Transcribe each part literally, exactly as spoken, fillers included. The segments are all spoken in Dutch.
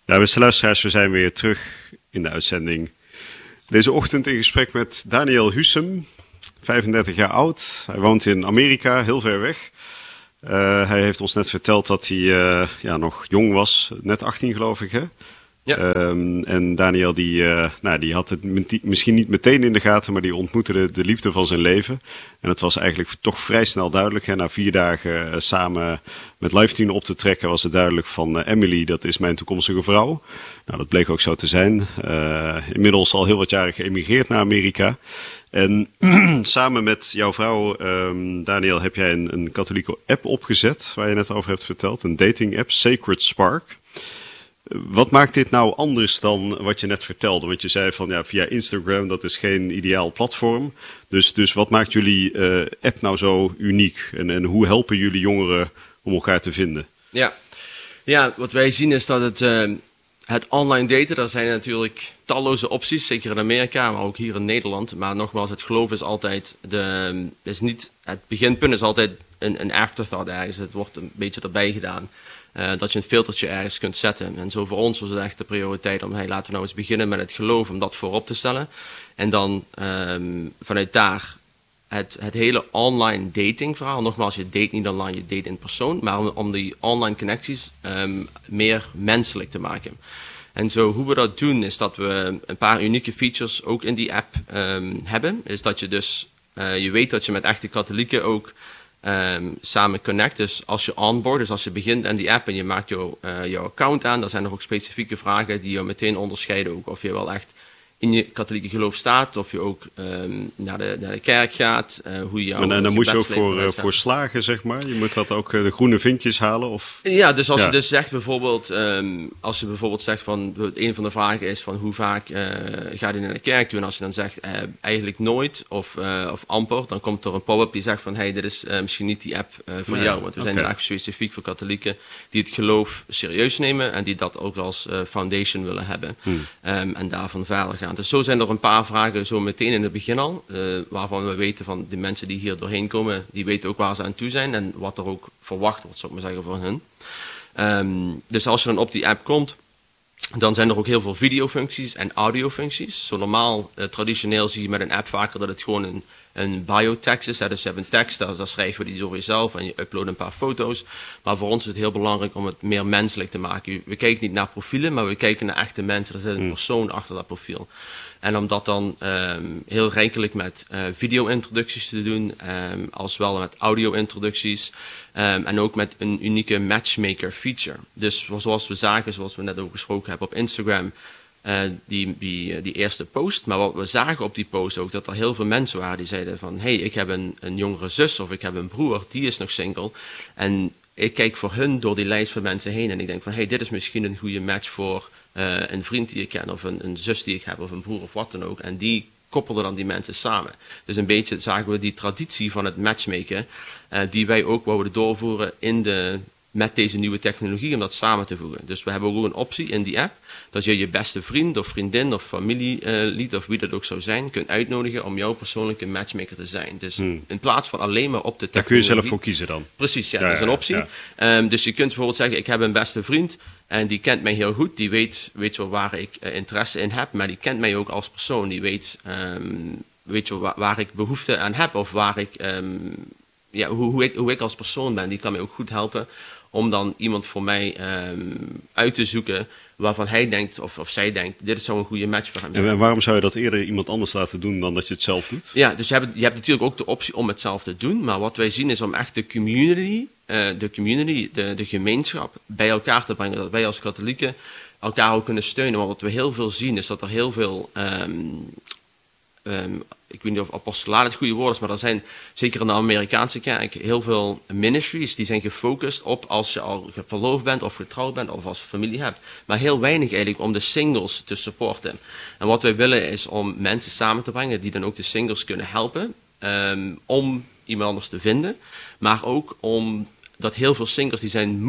Ja, beste luisteraars, we zijn weer terug in de uitzending. Deze ochtend in gesprek met Daniel Hussem, vijfendertig jaar oud. Hij woont in Amerika, heel ver weg. Uh, hij heeft ons net verteld dat hij uh, ja, nog jong was, net achttien geloof ik, hè? Ja. Um, en Daniel die, uh, nou, die had het met, misschien niet meteen in de gaten, maar die ontmoette de, de liefde van zijn leven. En het was eigenlijk toch vrij snel duidelijk. Hè? Na vier dagen uh, samen met Live op te trekken was het duidelijk van uh, Emily, dat is mijn toekomstige vrouw. Nou, dat bleek ook zo te zijn. Uh, inmiddels al heel wat jaren geëmigreerd naar Amerika. En samen met jouw vrouw, um, Daniel, heb jij een, een katholieke app opgezet, waar je net over hebt verteld. Een dating app, Sacred Spark. Wat maakt dit nou anders dan wat je net vertelde? Want je zei van ja, via Instagram, dat is geen ideaal platform. Dus, dus wat maakt jullie uh, app nou zo uniek? En, en hoe helpen jullie jongeren om elkaar te vinden? Ja, ja wat wij zien is dat het, uh, het online daten, daar zijn natuurlijk talloze opties. Zeker in Amerika, maar ook hier in Nederland. Maar nogmaals, het geloof is altijd, de, is niet, het beginpunt is altijd een, een afterthought ergens. Het wordt een beetje erbij gedaan. Uh, dat je een filtertje ergens kunt zetten. En zo voor ons was het echt de prioriteit om, hey, laten we nou eens beginnen met het geloof, om dat voorop te stellen. En dan um, vanuit daar het, het hele online dating verhaal. Nogmaals, je date niet online, je date in persoon. Maar om, om die online connecties um, meer menselijk te maken. En zo hoe we dat doen, is dat we een paar unieke features ook in die app um, hebben. Is dat je dus, uh, je weet dat je met echte katholieken ook Um, samen connect. Dus als je onboard, dus als je begint aan die app en je maakt jou, uh, jouw account aan, dan zijn er ook specifieke vragen die je meteen onderscheiden. Ook of je wel echt in je katholieke geloof staat, of je ook um, naar, de, naar de kerk gaat. Uh, hoe je jouw, en dan moet je ook voor, uh, voor slagen, zeg maar. Je moet dat ook uh, de groene vinkjes halen? Of? Ja, dus als ja. je dus zegt bijvoorbeeld, um, als je bijvoorbeeld zegt van, een van de vragen is van hoe vaak uh, ga je naar de kerk toe? En als je dan zegt uh, eigenlijk nooit of, uh, of amper, dan komt er een pop-up die zegt van, hey, dit is uh, misschien niet die app uh, voor nee, jou. Want we okay. zijn er echt specifiek voor katholieken die het geloof serieus nemen en die dat ook als uh, foundation willen hebben. Hmm. Um, en daarvan verder gaan. Dus zo zijn er een paar vragen zo meteen in het begin al, uh, waarvan we weten van de mensen die hier doorheen komen, die weten ook waar ze aan toe zijn en wat er ook verwacht wordt, zou ik maar zeggen, van hun. Um, dus als je dan op die app komt, dan zijn er ook heel veel videofuncties en audiofuncties. Zo normaal, uh, traditioneel zie je met een app vaker dat het gewoon een, een biotekst is. Hè? Dus je hebt een tekst, daar, daar schrijven we die over jezelf en je uploadt een paar foto's. Maar voor ons is het heel belangrijk om het meer menselijk te maken. We kijken niet naar profielen, maar we kijken naar echte mensen. Er zit een persoon achter dat profiel. En om dat dan um, heel rijkelijk met uh, video-introducties te doen, um, als wel met audio-introducties. Um, en ook met een unieke matchmaker feature. Dus zoals we zagen, zoals we net ook gesproken hebben op Instagram, uh, die, die, die eerste post. Maar wat we zagen op die post ook, dat er heel veel mensen waren die zeiden van, hey, ik heb een, een jongere zus of ik heb een broer, die is nog single. En ik kijk voor hun door die lijst van mensen heen en ik denk van, hey, dit is misschien een goede match voor Uh, een vriend die ik ken, of een, een zus die ik heb, of een broer, of wat dan ook. En die koppelden dan die mensen samen. Dus een beetje zagen we die traditie van het matchmaken, uh, die wij ook wouden doorvoeren in de, met deze nieuwe technologie, om dat samen te voegen. Dus we hebben ook een optie in die app, dat je je beste vriend, of vriendin, of familielid, uh, of wie dat ook zou zijn, kunt uitnodigen om jouw persoonlijke matchmaker te zijn. Dus hmm. in plaats van alleen maar op de technologie. Daar kun je zelf voor kiezen dan? Precies, ja, ja dat is een optie. Ja, ja. Um, dus je kunt bijvoorbeeld zeggen, ik heb een beste vriend, en die kent mij heel goed, die weet, weet wel waar ik uh, interesse in heb, maar die kent mij ook als persoon. Die weet, um, weet wel waar, waar ik behoefte aan heb, of waar ik, um, ja, hoe, hoe, ik, hoe ik als persoon ben. Die kan mij ook goed helpen om dan iemand voor mij um, uit te zoeken waarvan hij denkt, of, of zij denkt, dit is zo'n goede match voor hem. En waarom zou je dat eerder iemand anders laten doen dan dat je het zelf doet? Ja, dus je hebt, je hebt natuurlijk ook de optie om het zelf te doen, maar wat wij zien is om echt de community, uh, de community, de, de gemeenschap bij elkaar te brengen. Dat wij als katholieken elkaar ook kunnen steunen. Want wat we heel veel zien is dat er heel veel, um, um, ik weet niet of apostolaat het goede woord is, maar er zijn zeker in de Amerikaanse kerk heel veel ministries die zijn gefocust op als je al verloofd bent of getrouwd bent of als familie hebt. Maar heel weinig eigenlijk om de singles te supporten. En wat wij willen is om mensen samen te brengen die dan ook de singles kunnen helpen um, om iemand anders te vinden. Maar ook om dat heel veel singles die zijn moe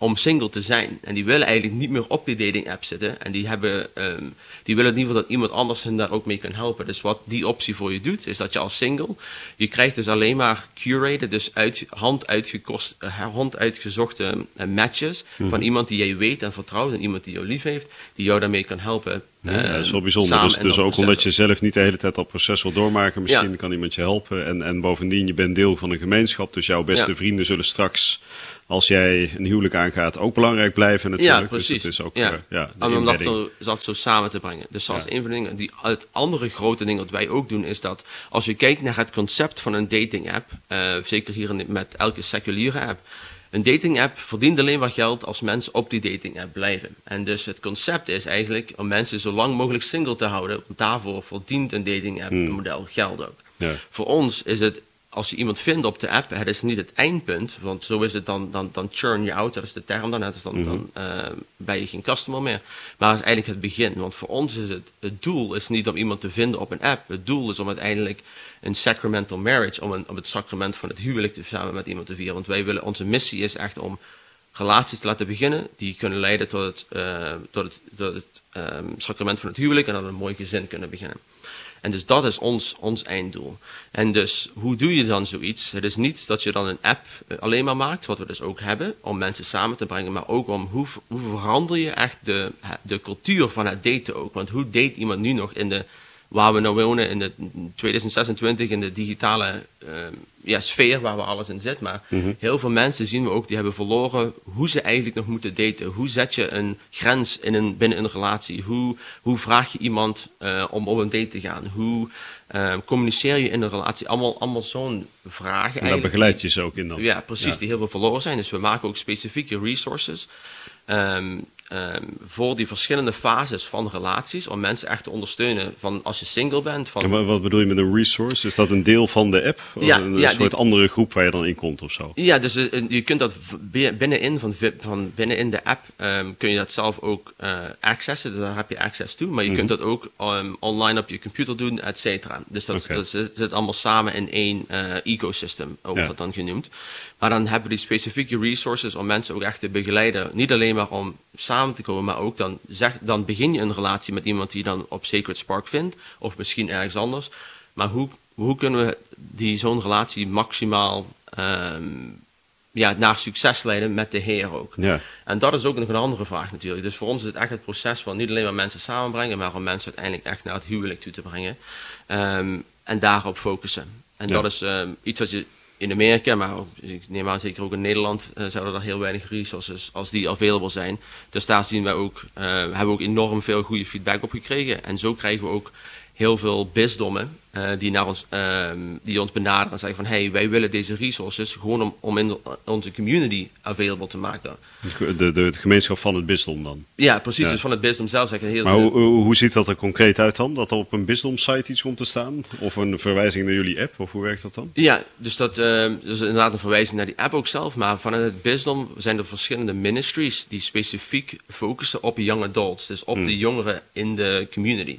om single te zijn. En die willen eigenlijk niet meer op die dating app zitten. En die, hebben, um, die willen in ieder geval dat iemand anders hen daar ook mee kan helpen. Dus wat die optie voor je doet, is dat je als single, je krijgt dus alleen maar curated, dus uit, hand, uitgekost, uh, hand uitgezochte uh, matches mm-hmm. van iemand die jij weet en vertrouwt en iemand die jou lief heeft, die jou daarmee kan helpen. Ja, uh, dat is wel bijzonder. Dus, dus ook omdat je zelf niet de hele tijd dat proces wil doormaken, misschien ja. kan iemand je helpen. En, en bovendien, je bent deel van een gemeenschap, dus jouw beste ja. vrienden zullen straks, als jij een huwelijk aangaat, ook belangrijk blijven natuurlijk. Ja, precies. Dus het is ook, ja. Uh, ja, om dat zo, dat zo samen te brengen. Dus dat is ja. een van de dingen. Die, het andere grote ding dat wij ook doen, is dat als je kijkt naar het concept van een dating app, uh, zeker hier in, met elke seculiere app, een dating app verdient alleen maar geld als mensen op die dating app blijven. En dus het concept is eigenlijk om mensen zo lang mogelijk single te houden. Want daarvoor verdient een dating app hmm. model geld ook. Ja. Voor ons is het, als je iemand vindt op de app, het is niet het eindpunt. Want zo is het dan, dan, dan churn je out, dat is de term dan. Dus dan, mm-hmm. dan uh, ben je geen customer meer. Maar het is eigenlijk het begin. Want voor ons is het, het doel is niet om iemand te vinden op een app. Het doel is om uiteindelijk een sacramental marriage, om, een, om het sacrament van het huwelijk te samen met iemand te vieren. Want wij willen, onze missie is echt om relaties te laten beginnen, die kunnen leiden tot het, uh, tot het, tot het um, sacrament van het huwelijk en dan een mooi gezin kunnen beginnen. En dus dat is ons, ons einddoel. En dus hoe doe je dan zoiets? Het is niet dat je dan een app alleen maar maakt, wat we dus ook hebben, om mensen samen te brengen, maar ook om hoe, hoe verander je echt de, de cultuur van het daten ook. Want hoe date iemand nu nog in de, waar we nou wonen, in de twintig zesentwintig, in de digitale uh, ja, sfeer waar we alles in zitten. Maar mm-hmm. heel veel mensen zien we ook, die hebben verloren hoe ze eigenlijk nog moeten daten. Hoe zet je een grens in een, binnen een relatie? Hoe, hoe vraag je iemand uh, om op een date te gaan? Hoe uh, communiceer je in een relatie? Allemaal, allemaal zo'n vragen. En daar begeleid je ze ook in dan. Ja, precies, ja. die heel veel verloren zijn. Dus we maken ook specifieke resources Um, um, voor die verschillende fases van relaties, om mensen echt te ondersteunen van als je single bent. Van... En wat bedoel je met een resource? Is dat een deel van de app? Of ja, een ja, soort die... andere groep waar je dan in komt of zo? Ja, dus uh, je kunt dat binnenin, van, van binnenin de app um, kun je dat zelf ook uh, accessen, dus daar heb je access toe, maar je mm-hmm. kunt dat ook um, online op je computer doen, et cetera. Dus dat, okay. dat zit allemaal samen in één uh, ecosystem, wordt ja. dat dan genoemd. Maar dan hebben we die specifieke resources om mensen ook echt te begeleiden. Niet alleen maar om samen te komen, maar ook dan, zeg, dan begin je een relatie met iemand die je dan op Sacred Spark vindt. Of misschien ergens anders. Maar hoe, hoe kunnen we die, zo'n relatie maximaal um, ja, naar succes leiden met de Heer ook? Ja. En dat is ook nog een andere vraag natuurlijk. Dus voor ons is het echt het proces van niet alleen maar mensen samenbrengen, maar om mensen uiteindelijk echt naar het huwelijk toe te brengen. Um, en daarop focussen. En ja. dat is um, iets wat je in Amerika, maar ook, ik neem aan zeker ook in Nederland, uh, zouden er heel weinig resources als die available zijn. Dus daar zien wij ook, uh, hebben we ook enorm veel goede feedback op gekregen. En zo krijgen we ook heel veel bisdommen uh, die, naar ons, uh, die ons benaderen en zeggen van hey, wij willen deze resources gewoon om, om in de, onze community available te maken. De, de, de gemeenschap van het bisdom dan? Ja, precies. Ja. Dus van het bisdom zelf zeggen heel Maar hoe, hoe ziet dat er concreet uit dan? Dat er op een bisdomsite iets komt te staan? Of een verwijzing naar jullie app? Of hoe werkt dat dan? Ja, dus dat uh, dus inderdaad een verwijzing naar die app ook zelf. Maar vanuit het bisdom zijn er verschillende ministries die specifiek focussen op young adults. Dus op hmm. de jongeren in de community.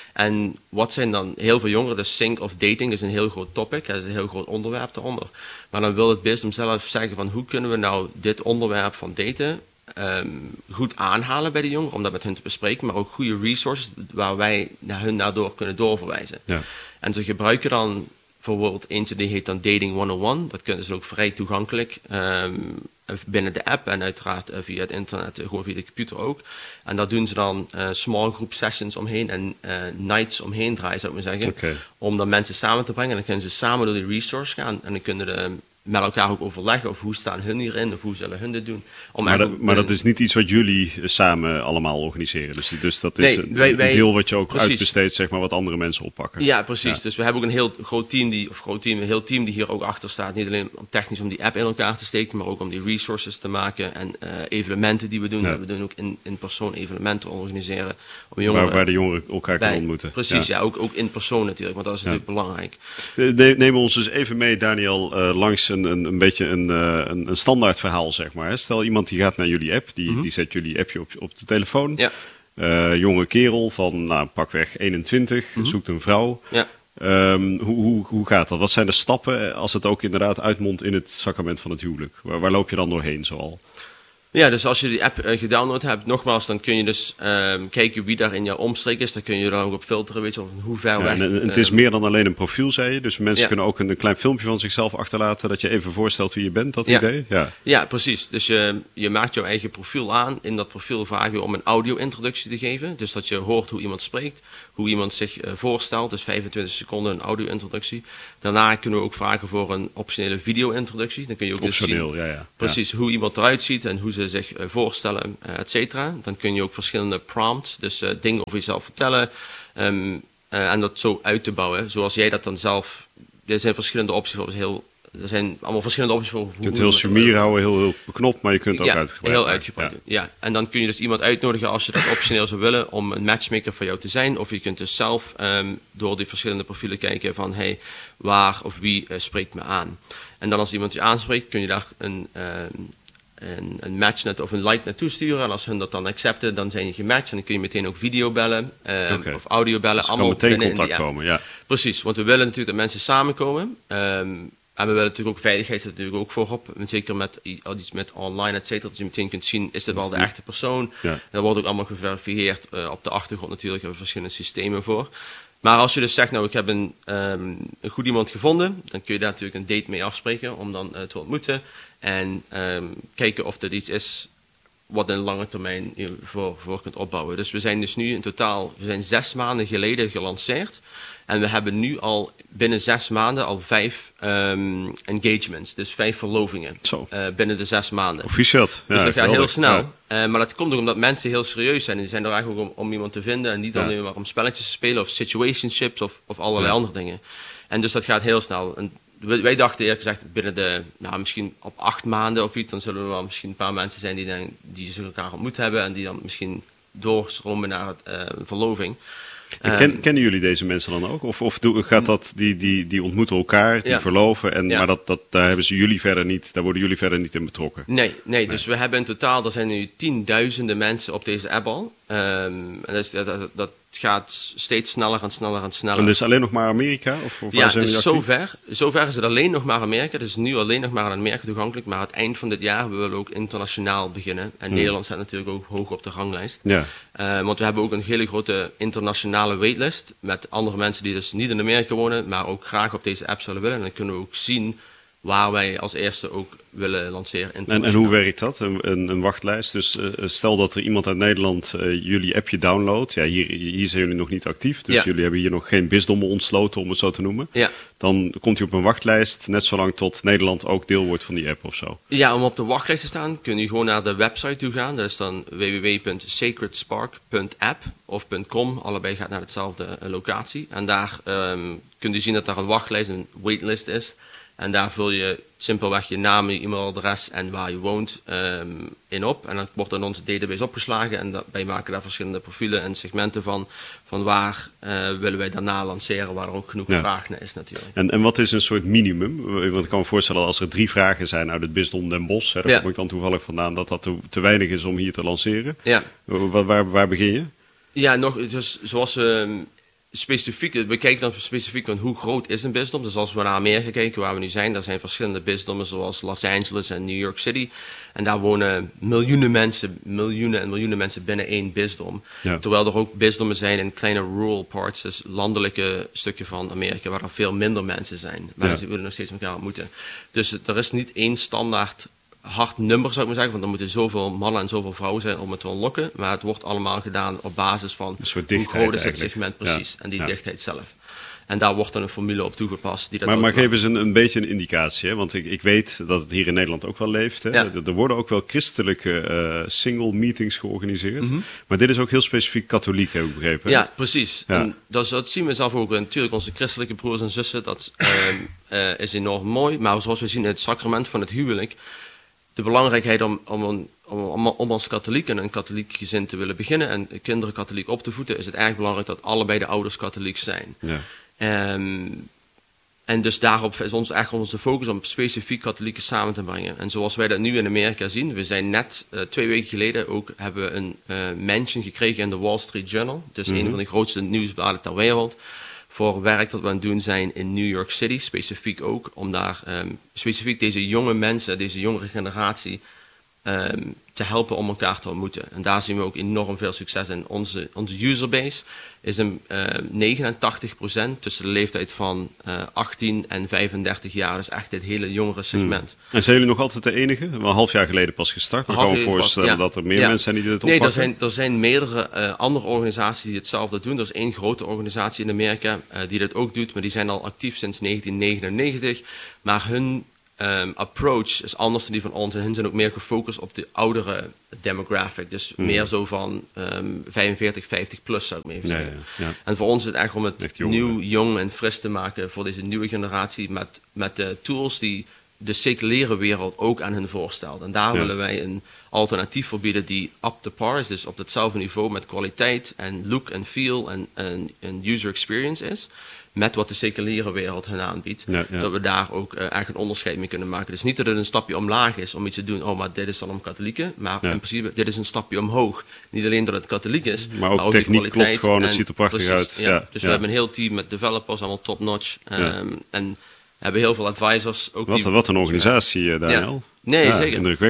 En wat zijn dan heel veel jongeren, dus sync of dating is een heel groot topic, dat is een heel groot onderwerp daaronder. Maar dan wil het bisdom zelf zeggen van hoe kunnen we nou dit onderwerp van daten um, goed aanhalen bij de jongeren, om dat met hen te bespreken, maar ook goede resources waar wij naar hun daardoor kunnen doorverwijzen. Ja. En ze gebruiken dan bijvoorbeeld eentje die heet dan Dating honderdéén, dat kunnen ze ook vrij toegankelijk um, binnen de app en uiteraard uh, via het internet, uh, gewoon via de computer ook. En daar doen ze dan uh, small group sessions omheen en uh, nights omheen draaien, zou ik maar zeggen. Okay. Om dan mensen samen te brengen. En dan kunnen ze samen door die resource gaan. En dan kunnen de, met elkaar ook overleggen of hoe staan hun hierin of hoe zullen hun dit doen. Om maar dat, maar dat is niet iets wat jullie samen allemaal organiseren. Dus, dus dat is nee, een, wij, wij, een deel wat je ook precies. uitbesteedt, zeg maar, wat andere mensen oppakken. Ja, precies. Ja. Dus we hebben ook een heel groot team, die, of groot team, een heel team die hier ook achter staat. Niet alleen technisch om die app in elkaar te steken, maar ook om die resources te maken en uh, evenementen die we doen. Ja. We doen ook in, in persoon evenementen organiseren. Om jongeren, waar, waar de jongeren elkaar kunnen ontmoeten. Precies, ja, ja ook, ook in persoon natuurlijk, want dat is ja. natuurlijk belangrijk. Neem ons dus even mee, Daniel, uh, langs een, een, een beetje een, uh, een, een standaard verhaal, zeg maar. Stel iemand die gaat naar jullie app, die, mm-hmm. die zet jullie appje op, op de telefoon. Ja. Uh, jonge kerel van nou, pakweg eenentwintig, mm-hmm. zoekt een vrouw. Ja. Um, hoe, hoe, hoe gaat dat? Wat zijn de stappen als het ook inderdaad uitmondt in het sacrament van het huwelijk? Waar, waar loop je dan doorheen zoal? Ja, dus als je die app uh, gedownload hebt, nogmaals, dan kun je dus uh, kijken wie daar in jouw omstreek is. Dan kun je er ook op filteren, weet je, of hoe ver ja, weg. En, en het uh, is meer dan alleen een profiel, zei je. Dus mensen ja. kunnen ook een, een klein filmpje van zichzelf achterlaten, dat je even voorstelt wie je bent, dat ja. idee? Ja. ja, precies. Dus je, je maakt jouw eigen profiel aan. In dat profiel vraag je om een audio-introductie te geven. Dus dat je hoort hoe iemand spreekt, hoe iemand zich uh, voorstelt. Dus vijfentwintig seconden een audio-introductie. Daarna kunnen we ook vragen voor een optionele video-introductie. Dan kun je ook Optioneel, dus zien, ja, ja. precies, ja. hoe iemand eruit ziet en hoe ze zich uh, voorstellen, uh, et cetera. Dan kun je ook verschillende prompts, dus uh, dingen over jezelf vertellen. Um, uh, en dat zo uit te bouwen, zoals jij dat dan zelf... Er zijn verschillende opties voor, heel, er zijn allemaal verschillende opties voor... Hoe, je kunt heel sumier houden, heel, heel beknopt, maar je kunt ook ja, uitgebreid. heel uitgebreid. Ja. ja. En dan kun je dus iemand uitnodigen als je dat optioneel zou willen om een matchmaker voor jou te zijn. Of je kunt dus zelf um, door die verschillende profielen kijken van hey, waar of wie uh, spreekt me aan. En dan als iemand je aanspreekt, kun je daar een... Um, Een, een match net of een like naartoe sturen. En als hun dat dan accepten, dan zijn je gematcht. En dan kun je meteen ook video bellen uh, okay. of audio bellen. Dus er allemaal kan meteen binnen contact in die app. komen, ja. Precies, want we willen natuurlijk dat mensen samenkomen. Um, en we willen natuurlijk ook veiligheid er natuurlijk ook voorop. Zeker met iets met online, et cetera. Dat je meteen kunt zien, is dit wel de echte persoon? Ja. Dat wordt ook allemaal geverifieerd uh, op de achtergrond natuurlijk. Hebben we verschillende systemen voor. Maar als je dus zegt, nou ik heb een, um, een goed iemand gevonden, dan kun je daar natuurlijk een date mee afspreken om dan uh, te ontmoeten. En um, kijken of er iets is wat in lange termijn je voor, voor kunt opbouwen. Dus we zijn dus nu in totaal, we zijn zes maanden geleden gelanceerd. En we hebben nu al binnen zes maanden al vijf um, engagements, dus vijf verlovingen uh, binnen de zes maanden. Proficiat. Dus ja, dat gaat heel snel. Ja. Uh, maar dat komt ook omdat mensen heel serieus zijn. En die zijn er eigenlijk ook om, om iemand te vinden en niet ja. alleen maar om spelletjes te spelen of situationships of, of allerlei ja. andere dingen. En dus dat gaat heel snel. En wij dachten eerlijk gezegd binnen de, nou misschien op acht maanden of iets, dan zullen er wel misschien een paar mensen zijn die, dan, die zich elkaar ontmoet hebben en die dan misschien doorstromen naar het, uh, een verloving. En ken, kennen jullie deze mensen dan ook? Of, of gaat dat, die, die, die ontmoeten elkaar, die ja. verloven, en, ja. maar dat, dat, daar, hebben ze jullie verder niet, daar worden jullie verder niet in betrokken? Nee, nee, dus nee. we hebben in totaal, er zijn nu tienduizenden mensen op deze app al. Um, en dat, dat, dat gaat steeds sneller en sneller en sneller. En dat is alleen nog maar Amerika? Of, of ja, dus zover, zover is het alleen nog maar Amerika. Dus nu alleen nog maar aan Amerika toegankelijk. Maar aan het eind van dit jaar willen we ook internationaal beginnen. En hmm. Nederland staat natuurlijk ook hoog op de ranglijst. Ja. Uh, want we hebben ook een hele grote internationale waitlist. Met andere mensen die dus niet in Amerika wonen, maar ook graag op deze app zullen willen. En dan kunnen we ook zien waar wij als eerste ook willen lanceren. En, en hoe werkt dat, een, een, een wachtlijst? Dus uh, stel dat er iemand uit Nederland uh, jullie appje downloadt. Ja, hier, hier zijn jullie nog niet actief, dus ja. jullie hebben hier nog geen bisdommen ontsloten, om het zo te noemen. Ja. Dan komt hij op een wachtlijst, net zolang tot Nederland ook deel wordt van die app of zo. Ja, om op de wachtlijst te staan kun je gewoon naar de website toe gaan. Dat is dan w w w punt sacred spark punt app of .com. Allebei gaat naar dezelfde uh, locatie. En daar um, kun je zien dat daar een wachtlijst, een waitlist is. En daar vul je simpelweg je naam, je e-mailadres en waar je woont um, in op. En dat wordt in onze database opgeslagen. En dat, wij maken daar verschillende profielen en segmenten van. Van waar uh, willen wij daarna lanceren, waar er ook genoeg ja. vraag naar is natuurlijk. En, en wat is een soort minimum? Want ik kan me voorstellen als er drie vragen zijn uit het bisdom Den Bosch. Hè, daar ja. kom ik dan toevallig vandaan, dat dat te, te weinig is om hier te lanceren. Ja. Waar, waar, waar begin je? Ja, nog, dus zoals we... Specifiek, we kijken dan specifiek van hoe groot is een bisdom. Dus als we naar Amerika kijken, waar we nu zijn, daar zijn verschillende bisdommen zoals Los Angeles en New York City. En daar wonen miljoenen mensen, miljoenen en miljoenen mensen binnen één bisdom. Ja. Terwijl er ook bisdommen zijn in kleine rural parts, dus landelijke stukken van Amerika, waar er veel minder mensen zijn. Maar ja. ze willen nog steeds elkaar ontmoeten. Dus er is niet één standaard hard nummer, zou ik maar zeggen, want er moeten zoveel mannen en zoveel vrouwen zijn om het te unlocken. Maar het wordt allemaal gedaan op basis van hoe groot is het segment precies. Ja. En die ja. dichtheid zelf. En daar wordt dan een formule op toegepast. Die dat maar maar geef eens een, een beetje een indicatie. Hè? Want ik, ik weet dat het hier in Nederland ook wel leeft. Hè? Ja. Er worden ook wel christelijke uh, single meetings georganiseerd. Mm-hmm. Maar dit is ook heel specifiek katholiek, heb ik begrepen. Ja, precies. Ja. En dat, dat zien we zelf ook. En natuurlijk onze christelijke broers en zussen, dat uh, uh, is enorm mooi. Maar zoals we zien in het sacrament van het huwelijk, de belangrijkheid om, om, om, om, om als katholiek en een katholiek gezin te willen beginnen en kinderen katholiek op te voeden, is het erg belangrijk dat allebei de ouders katholiek zijn. Ja. Um, en dus daarop is ons echt onze focus om specifiek katholieken samen te brengen. En zoals wij dat nu in Amerika zien, we zijn net uh, twee weken geleden ook hebben we een uh, mention gekregen in de Wall Street Journal, dus mm-hmm. een van de grootste nieuwsbladen ter wereld, voor werk dat we aan het doen zijn in New York City, specifiek ook, om daar um, specifiek deze jonge mensen, deze jongere generatie, um, te helpen om elkaar te ontmoeten. En daar zien we ook enorm veel succes in. Onze, onze userbase is een uh, negenentachtig procent tussen de leeftijd van uh, achttien en vijfendertig jaar. Dus echt het hele jongere segment. Hmm. En zijn jullie nog altijd de enige? Wel een half jaar geleden pas gestart. Maar ik kan me voorstellen ja. dat er meer ja. mensen zijn die dit oppakken. Nee, er zijn, er zijn meerdere uh, andere organisaties die hetzelfde doen. Er is één grote organisatie in Amerika uh, die dit ook doet. Maar die zijn al actief sinds negentien negenennegentig. Maar hun Um, approach is anders dan die van ons. En hun zijn ook meer gefocust op de oudere demographic. Dus mm. meer zo van um, vijfenveertig, vijftig plus zou ik maar even ja, zeggen. Ja, ja. En voor ons is het echt om het echt nieuw, jong en fris te maken voor deze nieuwe generatie. Met, met de tools die de seculiere wereld ook aan hen voorstelt. En daar ja. willen wij een alternatief voor bieden die up to par is. Dus op hetzelfde niveau met kwaliteit en look en feel en, en, en user experience is. Met wat de seculiere wereld hen aanbiedt. Ja, ja. Dat we daar ook uh, eigenlijk een onderscheid mee kunnen maken. Dus niet dat het een stapje omlaag is om iets te doen. Oh, maar dit is dan om katholieken. Maar ja. in principe, dit is een stapje omhoog. Niet alleen dat het katholiek is. Maar ook, maar ook techniek klopt gewoon. Het ziet er prachtig precies, uit. Ja. Ja. Dus ja. we hebben een heel team met developers. Allemaal top notch. Um, ja. En hebben heel veel advisors. Ook wat, die, wat een organisatie, uh, Daniel. Ja. Nee, ja, zeker.